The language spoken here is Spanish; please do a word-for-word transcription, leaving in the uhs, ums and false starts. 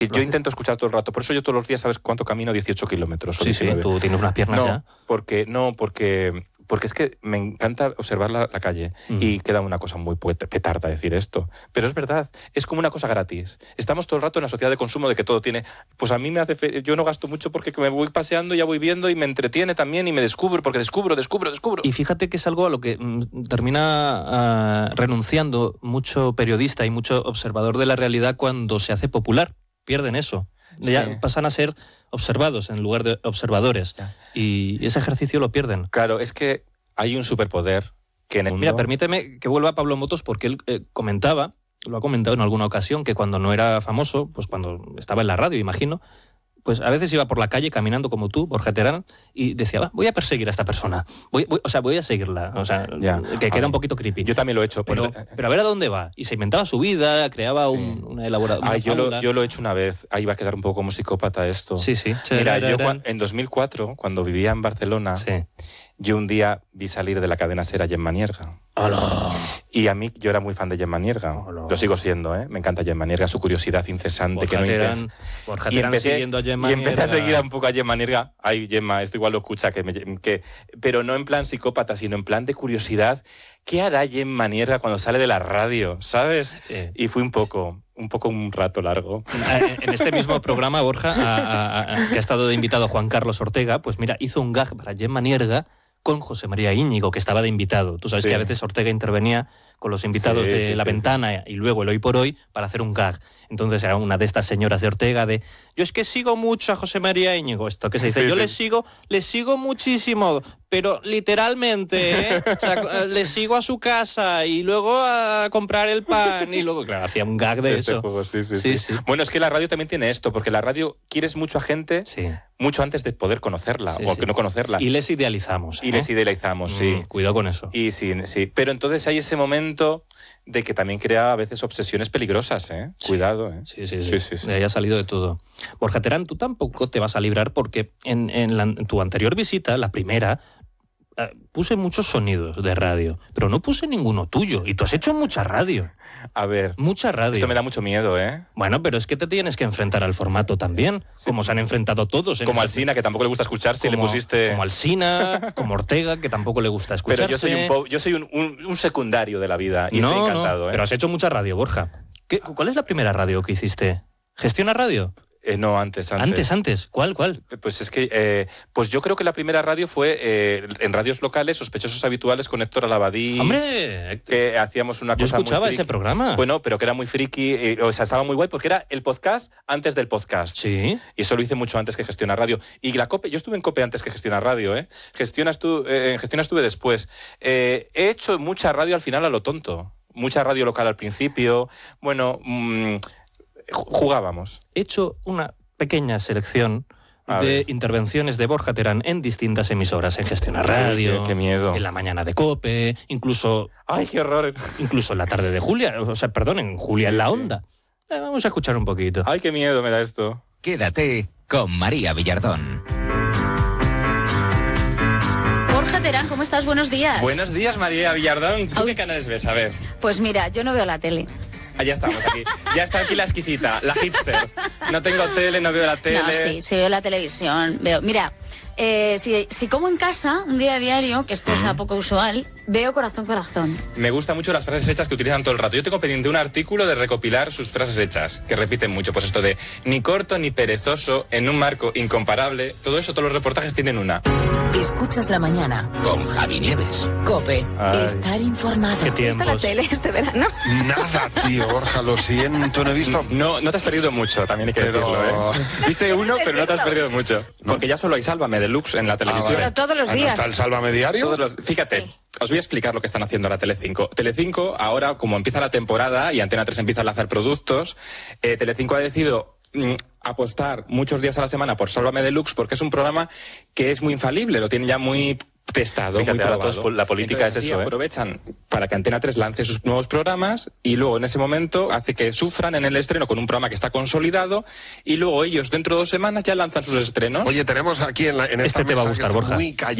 Yo intento escuchar todo el rato, por eso yo todos los días, ¿sabes cuánto camino? dieciocho kilómetros. Sí, sí, tú tienes unas piernas no, ya. Porque, no, porque, porque es que me encanta observar la, la calle mm. y queda una cosa muy petarda decir esto. Pero es verdad, es como una cosa gratis. Estamos todo el rato en la sociedad de consumo de que todo tiene... Pues a mí me hace... Fe... Yo no gasto mucho porque me voy paseando, ya voy viendo y me entretiene también y me descubro, porque descubro, descubro, descubro. Y fíjate que es algo a lo que mm, termina uh, renunciando mucho periodista y mucho observador de la realidad cuando se hace popular. Pierden eso. Ya sí. Pasan a ser observados en lugar de observadores. Ya. Y ese ejercicio lo pierden. Claro, es que hay un superpoder que en el Mira, mundo... permíteme que vuelva a Pablo Motos porque él eh, comentaba, lo ha comentado en alguna ocasión, que cuando no era famoso, pues cuando estaba en la radio, imagino, pues a veces iba por la calle caminando como tú, Borja Terán, y decía, va, voy a perseguir a esta persona. Voy, voy, o sea, voy a seguirla. O sea, ya. que queda un poquito creepy. Yo también lo he hecho. Pero, pero, pero a ver a dónde va. Y se inventaba su vida, creaba sí. un, una elaboración. Ah, yo, lo, yo lo he hecho una vez. Ahí va a quedar un poco como psicópata esto. Sí, sí. Mira, yo en dos mil cuatro, cuando vivía en Barcelona, sí. yo un día vi salir de la cadena SER a Gemma Nierga. ¡Hola! Y a mí, yo era muy fan de Gemma Nierga. Hola. Lo sigo siendo, ¿eh? Me encanta Gemma Nierga, su curiosidad incesante. Borja que no Terán, Borja y Terán empecé, siguiendo a Gemma Y empecé Nierga. a seguir un poco a Gemma Nierga. Ay, Gemma, esto igual lo escucha, que, me, que pero no en plan psicópata, sino en plan de curiosidad. ¿Qué hará Gemma Nierga cuando sale de la radio? ¿Sabes? Eh. Y fui un poco... un poco un rato largo. En este mismo programa, Borja, a, a, a, que ha estado de invitado Juan Carlos Ortega, pues mira, hizo un gag para Gemma Nierga con José María Íñigo, que estaba de invitado. Tú sabes sí. que a veces Ortega intervenía con los invitados sí, de sí, La sí, Ventana sí. y luego el Hoy por Hoy para hacer un gag. Entonces era una de estas señoras de Ortega de yo es que sigo mucho a José María Íñigo. Esto que se dice, sí, yo sí. le sigo, le sigo muchísimo, pero literalmente, ¿eh? O sea, le sigo a su casa y luego a comprar el pan y luego, claro, hacía un gag de este eso. Juego, sí, sí, sí, sí. Sí. Bueno, es que la radio también tiene esto, porque la radio quieres mucho a gente sí. mucho antes de poder conocerla sí, o sí. que no conocerla. Y les idealizamos. ¿eh? Y les idealizamos, sí. Mm, cuidado con eso. Y sí, sí. Pero entonces hay ese momento de que también crea a veces obsesiones peligrosas, ¿eh? Sí. Cuidado, ¿eh? Sí, sí, sí. sí, sí, sí. De ahí ha salido de todo. Borja Terán, tú tampoco te vas a librar porque en, en, la, en tu anterior visita, la primera, eh, puse muchos sonidos de radio, pero no puse ninguno tuyo. Y tú has hecho mucha radio. A ver. Mucha radio. Esto me da mucho miedo, ¿eh? Bueno, pero es que te tienes que enfrentar al formato también, sí. como se han enfrentado todos. En como esta... Alsina, que tampoco le gusta escucharse como, y le pusiste... Como Alsina, como Ortega, que tampoco le gusta escucharse. Pero yo soy un, po... yo soy un, un, un secundario de la vida y no, estoy encantado, no, ¿eh? Pero has hecho mucha radio, Borja. ¿Qué, ¿Cuál es la primera radio que hiciste? ¿Gestiona Radio? Eh, no, antes, antes. Antes, antes. ¿Cuál, cuál? Pues es que, eh, pues yo creo que la primera radio fue eh, en radios locales, Sospechosos Habituales con Héctor Alabadí. ¡Hombre! Que hacíamos una yo cosa muy escuchaba friki. Ese programa. Bueno, pero que era muy friki, eh, o sea, estaba muy guay porque era el podcast antes del podcast. Sí. Y eso lo hice mucho antes que Gestiona Radio. Y la COPE, yo estuve en COPE antes que Gestiona Radio, ¿eh? Gestionas tú, eh, en Gestiona estuve después. Eh, he hecho mucha radio al final a lo tonto. Mucha radio local al principio. Bueno, mmm, jugábamos. He hecho una pequeña selección de intervenciones de Borja Terán en distintas emisoras, en Gestiona Radio, Ay, qué, qué miedo. En la mañana de COPE, incluso... ¡Ay, qué horror! Incluso en la tarde de Julia, o sea, perdón, en Julia sí, en la sí. Onda. Eh, vamos a escuchar un poquito. ¡Ay, qué miedo me da esto! Quédate con María Villardón. Borja Terán, ¿cómo estás? Buenos días. Buenos días, María Villardón. ¿Tú Uy. qué canales ves? A ver. Pues mira, yo no veo la tele. Ah, ya estamos aquí. Ya está aquí la exquisita, la hipster. No tengo tele, no veo la tele. No, sí, sí veo la televisión. Veo, mira, eh, si, si como en casa, un día a diario, que es cosa mm. poco usual, veo Corazón, Corazón. Me gustan mucho las frases hechas que utilizan todo el rato. Yo tengo pendiente un artículo de recopilar sus frases hechas, que repiten mucho. Pues esto de ni corto ni perezoso, en un marco incomparable. Todo eso, todos los reportajes tienen una. Escuchas la mañana con Javi Nieves. COPE. Ay. Estar informado. ¿Qué tiempos? ¿Viste la tele este verano? Nada, tío, Borja, lo siento, no he visto... No, no te has perdido mucho, también hay que pero... decirlo, ¿eh? Viste uno, pero no te has perdido mucho. ¿No? Porque ya solo hay Sálvame Deluxe en la televisión. Ah, vale. Pero todos los días. ¿Está el Sálvame Diario? Todos los... Fíjate. Sí. Os voy a explicar lo que están haciendo ahora Telecinco. Telecinco, ahora, como empieza la temporada y Antena tres empieza a lanzar productos, eh, Telecinco ha decidido mm, apostar muchos días a la semana por Sálvame Deluxe porque es un programa que es muy infalible, lo tienen ya muy testado, Fíjate, muy probado. todos, la política Entonces, es eso, sí, ¿eh? aprovechan para que Antena tres lance sus nuevos programas y luego en ese momento hace que sufran en el estreno con un programa que está consolidado y luego ellos dentro de dos semanas ya lanzan sus estrenos. Oye, tenemos aquí en, la, en esta este te va a gustar, Borja. Muy